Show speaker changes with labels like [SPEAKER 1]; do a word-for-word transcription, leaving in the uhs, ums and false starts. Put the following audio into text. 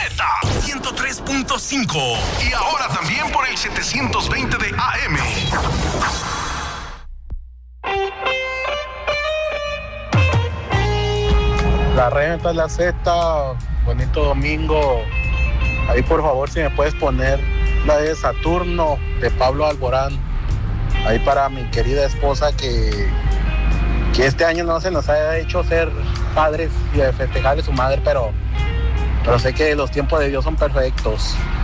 [SPEAKER 1] ciento tres punto cinco y ahora también por el setecientos veinte de A M.
[SPEAKER 2] La renta, la sexta, bonito domingo. Ahí por favor si me puedes poner la de Saturno de Pablo Alborán. Ahí para mi querida esposa que, que este año no se nos ha hecho ser padres y festejarle su madre, pero, pero sé que los tiempos de Dios son perfectos.